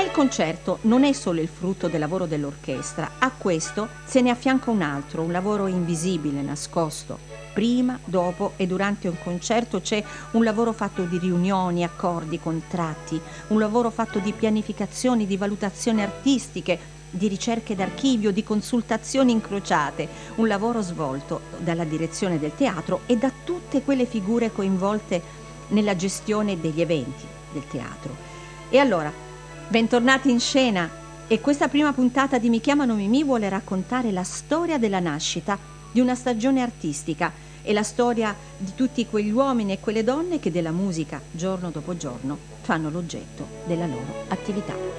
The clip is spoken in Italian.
il concerto non è solo il frutto del lavoro dell'orchestra, a questo se ne affianca un altro, un lavoro invisibile, nascosto. Prima, dopo e durante un concerto c'è un lavoro fatto di riunioni, accordi, contratti, un lavoro fatto di pianificazioni, di valutazioni artistiche, di ricerche d'archivio, di consultazioni incrociate, un lavoro svolto dalla direzione del teatro e da tutte quelle figure coinvolte nella gestione degli eventi del teatro. E allora, bentornati in scena, e questa prima puntata di Mi chiamano Mimì vuole raccontare la storia della nascita di una stagione artistica e la storia di tutti quegli uomini e quelle donne che della musica, giorno dopo giorno, fanno l'oggetto della loro attività.